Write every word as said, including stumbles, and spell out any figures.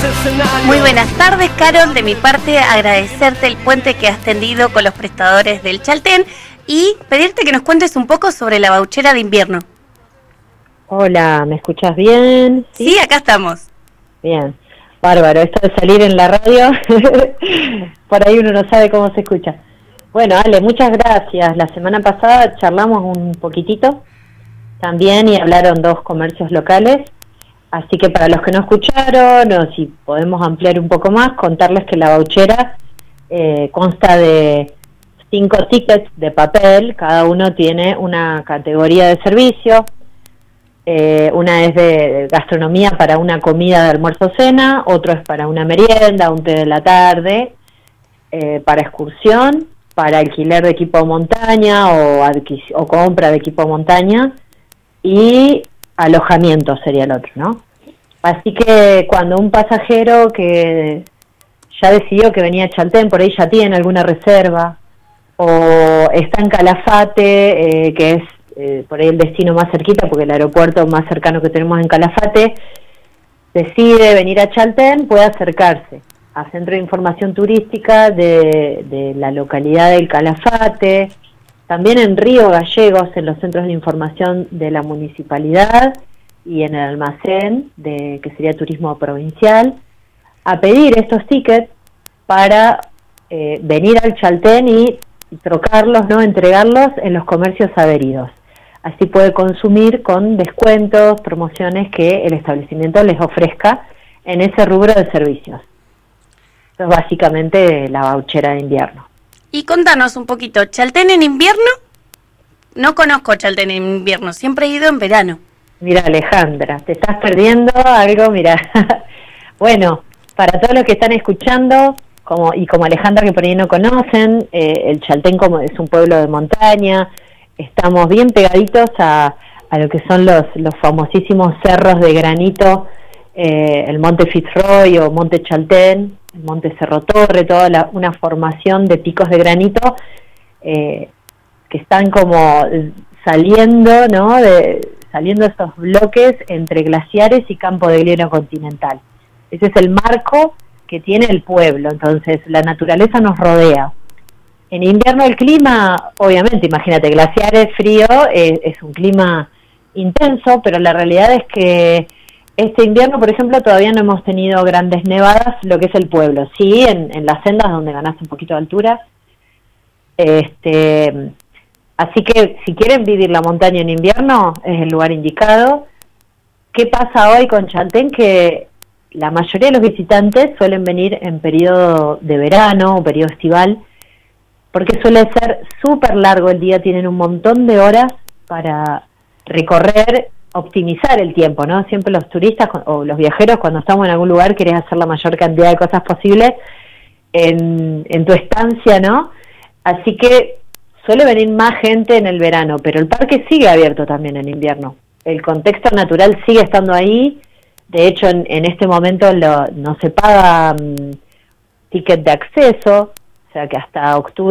Muy buenas tardes, Carol. De mi parte, agradecerte el puente que has tendido con los prestadores del Chaltén y pedirte que nos cuentes un poco sobre la vouchera de invierno. Hola, ¿me escuchas bien? Sí, sí, acá estamos. Bien, bárbaro, esto de salir en la radio, por ahí uno no sabe cómo se escucha. Bueno, Ale, muchas gracias. La semana pasada charlamos un poquitito también y hablaron dos comercios locales. Así que para los que no escucharon, o si podemos ampliar un poco más, contarles que la vouchera eh, consta de cinco tickets de papel, cada uno tiene una categoría de servicio, eh, una es de gastronomía para una comida de almuerzo-cena, otro es para una merienda, un té de la tarde, eh, para excursión, para alquiler de equipo de montaña o, o compra de equipo de montaña, y alojamiento sería el otro, ¿no? Así que cuando un pasajero que ya decidió que venía a Chaltén, por ahí ya tiene alguna reserva, o está en Calafate, eh, que es eh, por ahí el destino más cerquita, porque el aeropuerto más cercano que tenemos en Calafate, decide venir a Chaltén, puede acercarse al Centro de Información Turística de, de la localidad del Calafate, también en Río Gallegos, en los centros de información de la municipalidad y en el almacén, de que sería turismo provincial, a pedir estos tickets para eh, venir al Chaltén y trocarlos, ¿no? Entregarlos en los comercios adheridos. Así puede consumir con descuentos, promociones que el establecimiento les ofrezca en ese rubro de servicios. Esto es básicamente la vouchera de invierno. Y contanos un poquito, ¿Chaltén en invierno? No conozco Chaltén en invierno, siempre he ido en verano. Mira, Alejandra, te estás perdiendo algo, mira. Bueno, para todos los que están escuchando, como y como Alejandra que por ahí no conocen, eh, el Chaltén como es un pueblo de montaña, estamos bien pegaditos a, a lo que son los, los famosísimos cerros de granito, eh, el Monte Fitzroy o Monte Chaltén, el Monte Cerro Torre, toda la, una formación de picos de granito eh, que están como saliendo, ¿no? De, saliendo estos bloques entre glaciares y campo de hielo continental. Ese es el marco que tiene el pueblo, entonces la naturaleza nos rodea. En invierno el clima, obviamente, imagínate, glaciares, frío, eh, es un clima intenso, pero la realidad es que este invierno, por ejemplo, todavía no hemos tenido grandes nevadas, lo que es el pueblo. Sí, en, en las sendas donde ganás un poquito de altura. Este, así que si quieren vivir la montaña en invierno, es el lugar indicado. ¿Qué pasa hoy con Chaltén? Que la mayoría de los visitantes suelen venir en periodo de verano o periodo estival, porque suele ser súper largo el día, tienen un montón de horas para recorrer, optimizar el tiempo, ¿no? Siempre los turistas o los viajeros, cuando estamos en algún lugar, querés hacer la mayor cantidad de cosas posibles en, en tu estancia, ¿no? Así que suele venir más gente en el verano, pero el parque sigue abierto también en invierno. El contexto natural sigue estando ahí. De hecho, en, en este momento lo, no se paga um, ticket de acceso, o sea que hasta octubre